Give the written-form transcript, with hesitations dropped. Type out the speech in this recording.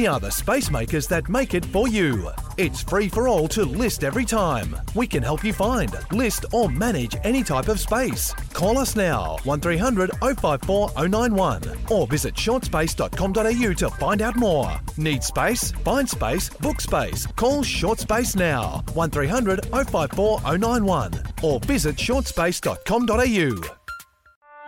We are the space makers that make it for you. It's free for all to list every time. We can help you find, list or manage any type of space. Call us now, 1300 054 091 or visit shortspace.com.au to find out more. Need space? Find space, book space. Call Short Space now, 1300 054 091 or visit shortspace.com.au.